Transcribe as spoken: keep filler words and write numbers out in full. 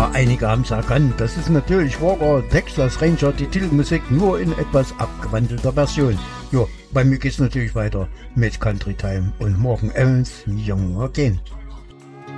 Ja, einige haben es erkannt. Das ist natürlich Walker Texas Ranger, die Titelmusik nur in etwas abgewandelter Version. Ja, bei mir geht's natürlich weiter mit Country Time und Morgan Evans Young Again.